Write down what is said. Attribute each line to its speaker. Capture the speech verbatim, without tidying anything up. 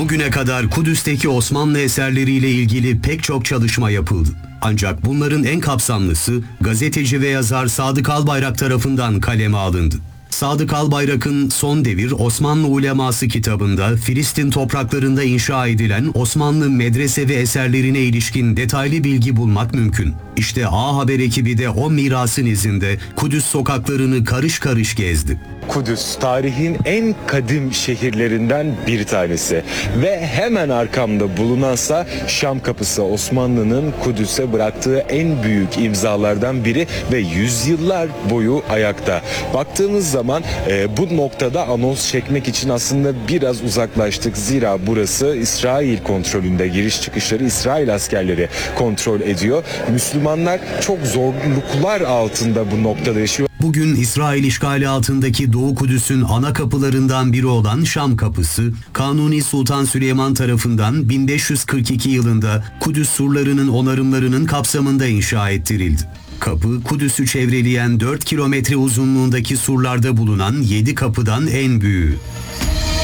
Speaker 1: Bugüne kadar Kudüs'teki Osmanlı eserleriyle ilgili pek çok çalışma yapıldı. Ancak bunların en kapsamlısı gazeteci ve yazar Sadık Albayrak tarafından kaleme alındı. Sadık Albayrak'ın Son Devir Osmanlı Uleması kitabında Filistin topraklarında inşa edilen Osmanlı medrese ve eserlerine ilişkin detaylı bilgi bulmak mümkün. İşte A Haber ekibi de o mirasın izinde Kudüs sokaklarını karış karış gezdi.
Speaker 2: Kudüs, tarihin en kadim şehirlerinden bir tanesi ve hemen arkamda bulunansa Şam Kapısı, Osmanlı'nın Kudüs'e bıraktığı en büyük imzalardan biri ve yüzyıllar boyu ayakta. Baktığımız zaman e, bu noktada anons çekmek için aslında biraz uzaklaştık. Zira burası İsrail kontrolünde, giriş çıkışları İsrail askerleri kontrol ediyor. Müslümanlar çok zorluklar altında bu noktada yaşıyor.
Speaker 1: Bugün İsrail işgali altındaki Doğu Kudüs'ün ana kapılarından biri olan Şam Kapısı, Kanuni Sultan Süleyman tarafından bin beş yüz kırk iki yılında Kudüs surlarının onarımlarının kapsamında inşa ettirildi. Kapı, Kudüs'ü çevreleyen dört kilometre uzunluğundaki surlarda bulunan yedi kapıdan en büyüğü.